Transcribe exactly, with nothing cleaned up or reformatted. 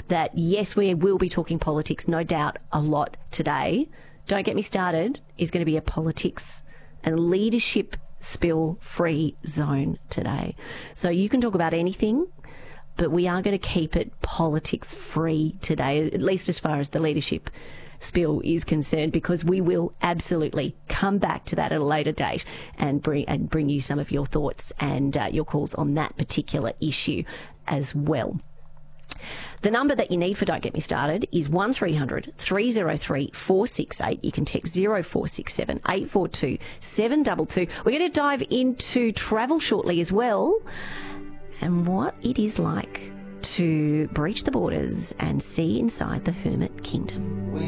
that, yes, we will be talking politics, no doubt, a lot today. Don't Get Me Started is going to be a politics and leadership spill-free zone today. So you can talk about anything, but we are going to keep it politics-free today, at least as far as the leadership spill is concerned, because we will absolutely come back to that at a later date and bring and bring you some of your thoughts and uh, your calls on that particular issue as well. The number that you need for Don't Get Me Started is one three hundred three oh three four six eight. You can text zero four six seven eight four two seven two two. We're going to dive into travel shortly as well, and what it is like to breach the borders and see inside the Hermit Kingdom.